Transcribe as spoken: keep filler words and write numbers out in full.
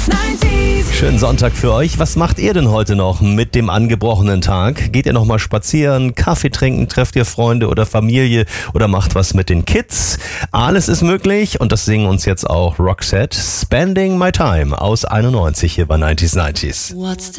Schönen Sonntag für euch. Was macht ihr denn heute noch mit dem angebrochenen Tag? Geht ihr noch mal spazieren, Kaffee trinken, trefft ihr Freunde oder Familie oder macht was mit den Kids? Alles ist möglich und das singen uns jetzt auch Roxette. Spending My Time aus einundneunzig hier bei neunzig neunzig.